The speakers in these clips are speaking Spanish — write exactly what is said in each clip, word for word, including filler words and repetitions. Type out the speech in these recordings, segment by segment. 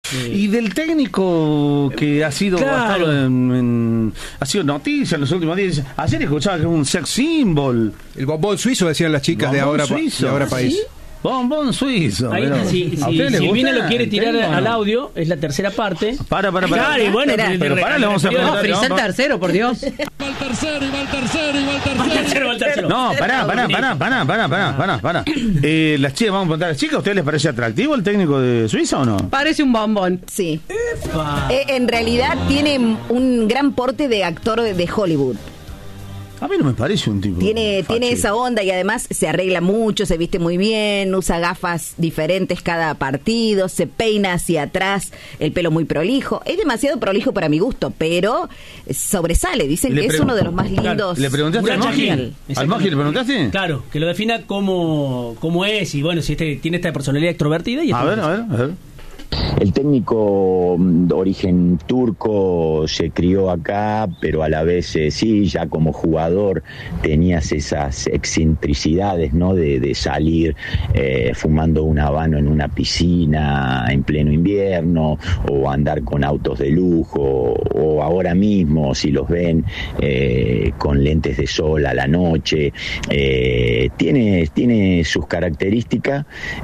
Sí. Y del técnico que ha sido Claro. ha, estado en, en- ha sido noticia en los últimos días. Ayer escuchaba que es un sex symbol. El bombón suizo, decían las chicas de Bombón ahora, pa- suizo. de ahora ¿Ah, país. sí? Bombón suizo. Ahí, pero- si, ¿a si, ustedes les Silvina gusta lo quiere el tirar técnico o al no? audio, es la tercera parte. Para, para, para. Claro, y bueno, Espera. pero, Pero pará, le vamos a No, preguntar. frisá el vamos- tercero, por Dios. Va el tercero, y va el tercero, y va el Va el tercero. tercero, va el tercero. No, pará, pará, pará, pará, pará, pará, pará, pará. Eh, las chicas, vamos a preguntar a las chicas, ¿a ustedes les parece atractivo el técnico de Suiza o no? Parece un bombón. Sí. Pa. Eh, en realidad tiene un gran porte de actor de, de Hollywood. A mí no me parece un tipo. Tiene, facho. tiene esa onda y además se arregla mucho, se viste muy bien, usa gafas diferentes cada partido, se peina hacia atrás, el pelo muy prolijo. Es demasiado prolijo para mi gusto, pero sobresale. Dicen Le que es pregun- uno de los más Claro, lindos. ¿Le preguntaste al Murat Moji? Yakin. ¿Al Moji le preguntaste? Claro, que lo defina como, como es y bueno, si este tiene esta personalidad extrovertida. Y A este- ver, a ver, a ver. El técnico de origen turco se crió acá, pero a la vez eh, sí, ya como jugador tenías esas excentricidades, ¿no? De, de salir eh, fumando un habano en una piscina en pleno invierno, o andar con autos de lujo, o ahora mismo, si los ven, eh, con lentes de sol a la noche. Eh, tiene, tiene sus características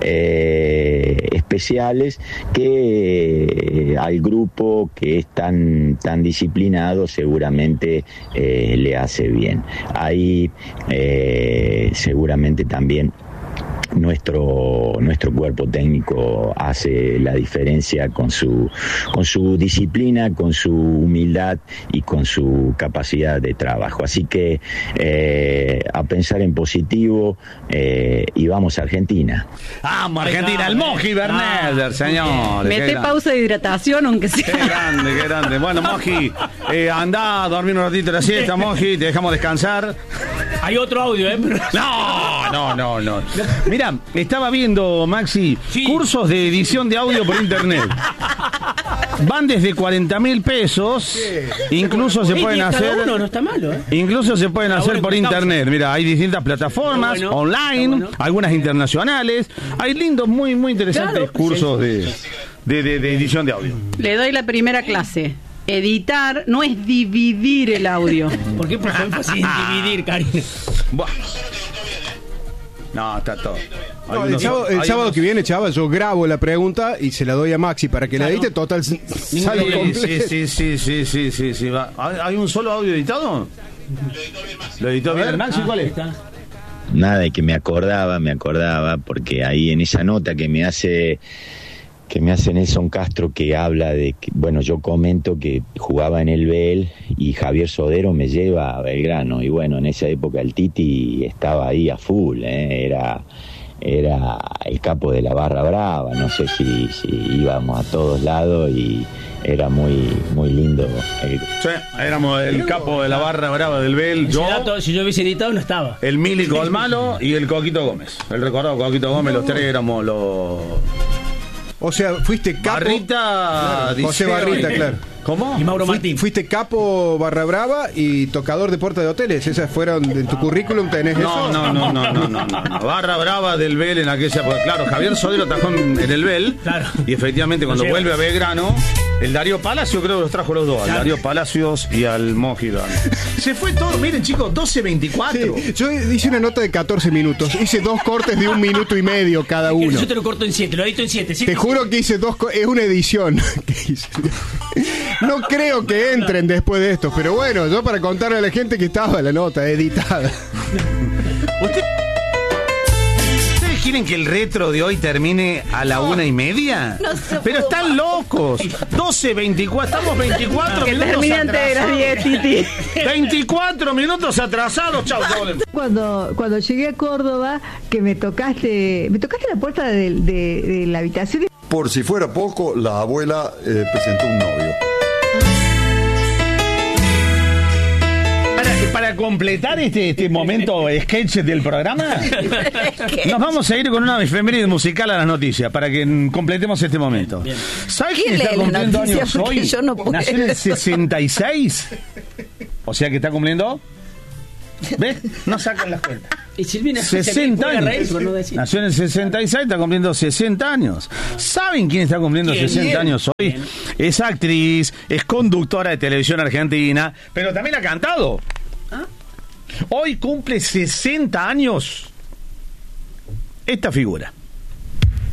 eh, especiales que al grupo que es tan, tan disciplinado seguramente eh, le hace bien. Ahí eh, seguramente también nuestro nuestro cuerpo técnico hace la diferencia con su con su disciplina, con su humildad y con su capacidad de trabajo. Así que eh, a pensar en positivo eh, y vamos a Argentina. Vamos, Argentina, el Moji Berneder, señor. Mete pausa de hidratación, aunque Qué sea. grande, qué grande. Bueno, Moji, eh, andá a dormir un ratito la siesta, Moji, te dejamos descansar. Hay otro audio, ¿eh? Pero- No, no, no, no. Mira, estaba viendo, Maxi, Sí. cursos de edición de audio por internet. Van desde cuarenta mil pesos, incluso se Ey, pueden cada hacer... uno no está malo, ¿eh? Incluso se pueden Ah, hacer bueno, por con causa. internet. Mira, hay distintas plataformas, Está bueno, online, está bueno. algunas internacionales. Hay lindos, muy, muy interesantes Claro, cursos sí. de, de, de- de edición de audio. Le doy la primera clase. Editar no es dividir el audio. ¿Por qué puso énfasis en dividir, Karina? Buah. No, está todo. Hay No, el unos- sábado, el hay sábado unos- que viene, chaval, yo grabo la pregunta y se la doy a Maxi para que la Claro. edite. Total, Sí, sale completo. sí, sí, sí, sí, sí, sí, va. ¿Hay hay un solo audio editado? Lo editó bien. Maxi, ¿cuál es? Está. Nada, de que me acordaba, me acordaba, porque ahí en esa nota que me hace que me hace Nelson Castro, que habla de que, bueno, yo comento que jugaba en el Bel y Javier Sodero me lleva a Belgrano, y bueno, en esa época el Titi estaba ahí a full, ¿eh? era era el capo de la barra brava, no sé si, si íbamos a todos lados y era muy muy lindo el, Sí, éramos el capo de la barra brava del Bel, Ese yo, dato, si yo hubiese editado, no estaba. el Mili Colmalo y el Coquito Gómez. El recordado Coquito Gómez, los tres éramos los... O sea, fuiste capo. Barrita... Claro, José Diceo Barrita, y- claro. ¿Cómo? Y Mauro Fui- Martín. Fuiste capo barra brava y tocador de puerta de hoteles. Esas fueron en tu currículum, tenés No, eso. no, no, no, no, no, no, no. Barra brava del Bel en aquella época. Claro, Javier Sodero trabajó en, en el Bel. Claro. Y efectivamente cuando Lo lleva. vuelve a Belgrano, el Darío Palacio creo que los trajo los dos. Al Claro. Darío Palacios y al Moji Berneder. Se fue todo, miren chicos, doce veinticuatro. Sí, yo hice una nota de catorce minutos. Hice dos cortes de un minuto y medio cada uno. Yo te lo corto en siete, lo edito en siete. ¿sí? Te juro que hice dos co- es una edición que hice. No creo que entren después de esto, pero bueno, yo para contarle a la gente que estaba la nota editada. ¿Usted- ¿Ustedes quieren que el retro de hoy termine a la una y media? No se Pero pudo están locos. doce veinticuatro, estamos veinticuatro Que minutos termine antes de las atrasados. diez, Titi. veinticuatro minutos atrasados. Chau, chau. Cuando, cuando llegué a Córdoba, que me tocaste, me tocaste la puerta de, de- de la habitación. Por si fuera poco, la abuela eh, presentó un novio. Para, para completar este, este momento sketch del programa, nos vamos a ir con una efeméride musical a las noticias para que mm, completemos este momento. Bien, ¿Sabes ¿Quién quién está lee las cumpliendo noticias? años Porque hoy? yo no puedo. Nació en el sesenta y seis. O sea que está cumpliendo. ¿Ves? No sacan las cuentas. Y Silvina sesenta se años. reír, por no decir. Nació en el sesenta y seis, está cumpliendo sesenta años. ¿Saben quién está cumpliendo ¿Quién? sesenta ¿Quién? años hoy? ¿Quién? Es actriz, es conductora de televisión argentina, pero también ha cantado. ¿Ah? Hoy cumple sesenta años esta figura.